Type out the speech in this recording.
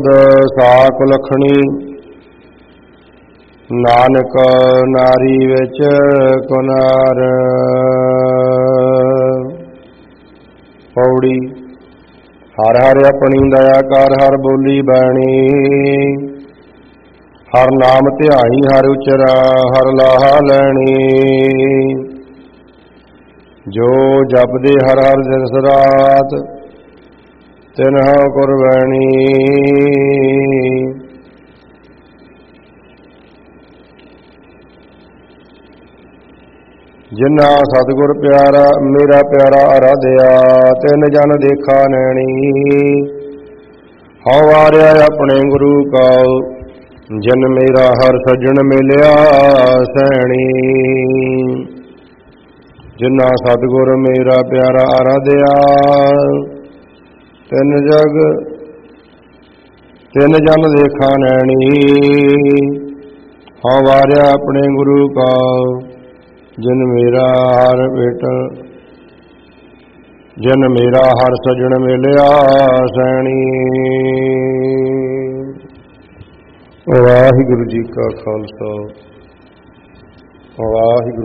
ਸਾਕ ਲਖਣੀ ਨਾਨਕ ਨਾਰੀ ਵਿੱਚ ਕੁਨਾਰ। ਪੌੜੀ। ਹਰ ਹਰ ਆਪਣੀ ਦਇਆ ਕਰ, ਹਰ ਬੋਲੀ ਬਾਣੀ। ਹਰ ਨਾਮ ਧਿਆਈ, ਹਰ ਉਚਰਾ, ਹਰ ਲਾਹਾ ਲੈਣੀ। ਜੋ ਜਪਦੇ ਹਰ ਹਰ ਦਿਨ ਰਾਤ, ਤਿਨਹੁ ਕੁਰਬਾਨੀ। ਜਿਨ੍ਹਾਂ ਸਤਿਗੁਰ ਪਿਆਰਾ ਮੇਰਾ ਪਿਆਰਾ ਅਰਾਧਿਆ, ਤਿੰਨ ਜਨ ਦੇਖਾ ਨੈਣੀ। ਹਉ ਵਾਰਿਆ ਆਪਣੇ ਗੁਰੂ ਕਾ, ਜਿਨ ਮੇਰਾ ਹਰ ਸੱਜਣ ਮਿਲਿਆ ਸੈਣੀ। ਜਿਨ੍ਹਾਂ ਸਤਿਗੁਰ ਮੇਰਾ ਪਿਆਰਾ ਅਰਾਧਿਆ, ਤਿੰਨ ਜਨ ਦੇਖਾ ਨੈਣੀ। ਹਉ ਵਾਰਿਆ ਆਪਣੇ ਗੁਰੂ ਕਾ, ਜਿਨ ਮੇਰਾ ਹਰ ਸੱਜਣ ਮਿਲਿਆ ਸੈਣੀ। ਵਾਹਿਗੁਰੂ ਜੀ ਕਾ ਖਾਲਸਾ, ਵਾਹਿਗੁਰੂ।